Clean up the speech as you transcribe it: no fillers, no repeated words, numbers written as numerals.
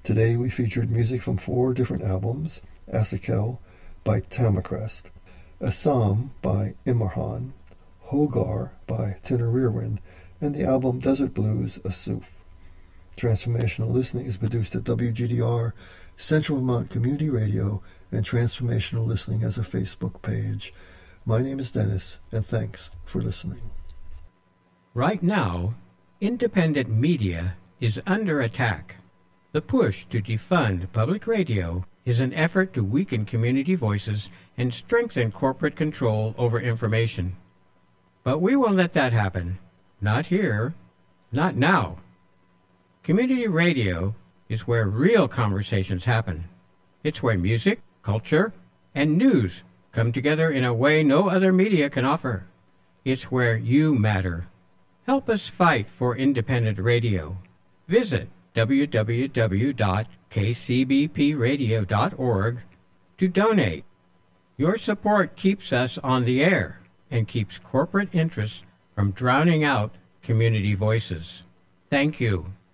Today we featured music from 4 different albums: Asakel by Tamacrest, Assam by Immerhan, Hogar by Tenor Rearwind, and the album Desert Blues, Asuf. Transformational Listening is produced at WGDR, Central Vermont Community Radio, and Transformational Listening has a Facebook page. My name is Dennis, and thanks for listening. Right now, independent media is under attack. The push to defund public radio is an effort to weaken community voices and strengthen corporate control over information. But we won't let that happen. Not here. Not now. Community radio is where real conversations happen. It's where music, culture, and news come together in a way no other media can offer. It's where you matter. Help us fight for independent radio. Visit www.kcbpradio.org to donate. Your support keeps us on the air and keeps corporate interests from drowning out community voices. Thank you.